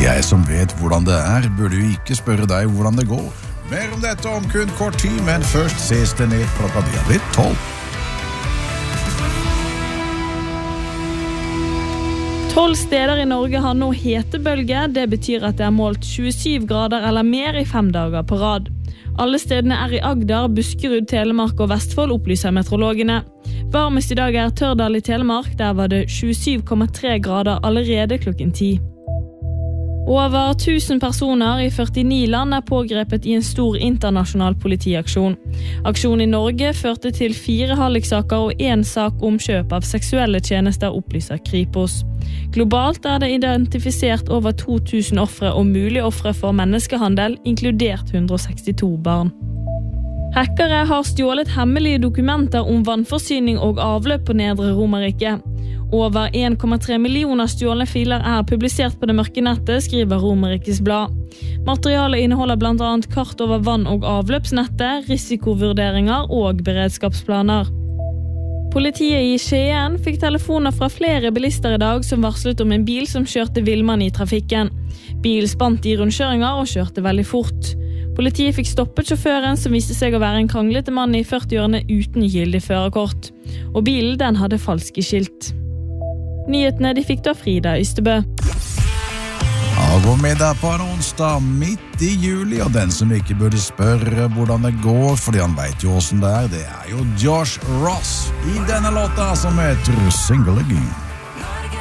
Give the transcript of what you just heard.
Jeg som vet hvordan det burde jo ikke spørre deg hvordan det går. Mer om dette om kun kort tid, men først ses det ned klokka blitt 12. 12 steder i Norge har nå hetebølge. Det betyr at det målt 27 grader eller mer i 5 dager på rad. Alle stedene i Agder, Buskerud, Telemark og Vestfold, opplyser meteorologene. Varmest i dag Tørdal i Telemark, der var det 27,3 grader allerede klokken 10. Over 1000 personer i 49 land pågrepet i en stor internasjonal politiaksjon. Aksjonen i Norge førte til 4 halliksaker og 1 sak om kjøp av seksuelle tjenester, opplyser Kripos. Globalt det identifisert over 2000 ofre og mulige ofre for menneskehandel, inkludert 162 barn. Hackere har stjålet hemmelige dokumenter om vannforsyning og avløp på Nedre Romerike. Over 1,3 millioner stjålne filer publisert på det mørke nettet, skriver Romerikes blad. Materialet inneholder blant annet kart over vann- og avløpsnettet, risikovurderinger og beredskapsplaner. Politiet i Skien fikk telefoner fra flere bilister i dag som varslet om en bil som kjørte villmann i trafikken. Bil spant i rundkjøringer og kjørte veldig fort. Politiet fikk stoppet sjåføren, som viste seg å være en kranglete mann i 40-årene uten gyldig førerkort. Og bilen den hadde falske skilt. Nyhetene de fikk da Frida Ystebø. God middag på en onsdag midt i juli, og den som ikke burde spørre hvordan det går, fordi han vet jo hvordan det jo Josh Ross i denne låta som heter Single Again.